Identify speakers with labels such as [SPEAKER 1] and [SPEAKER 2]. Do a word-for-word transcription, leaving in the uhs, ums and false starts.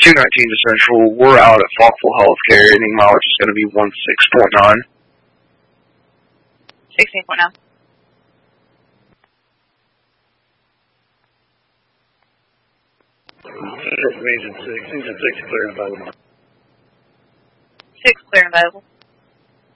[SPEAKER 1] two nineteen to Central. We're out at Falkville Healthcare. Any mileage is going to be one six point nine.
[SPEAKER 2] sixteen point nine.
[SPEAKER 3] Engine six, engine six clear and available.
[SPEAKER 2] Six clear and available.